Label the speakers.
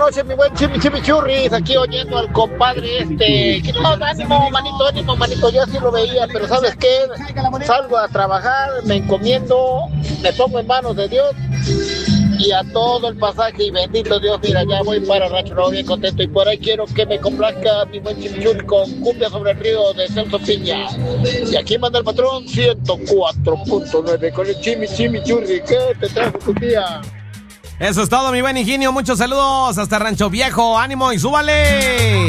Speaker 1: noches, mi buen Chimichurris, aquí oyendo al compadre que no, ánimo, manito, yo así lo veía, pero ¿sabes qué? Salgo a trabajar, me encomiendo, me pongo en manos de Dios y a todo el pasaje, y bendito Dios, mira, ya voy para Rancho Nuevo bien contento, y por ahí quiero que me complazca mi buen Chimichurri con Cumbia sobre el Río de Celso Piña. Y aquí manda el patrón 104.9 con el Chimichurri. ¿Qué te trajo tu tía?
Speaker 2: Eso es todo, mi buen Higinio. Muchos saludos hasta Rancho Viejo. ¡Ánimo y súbale!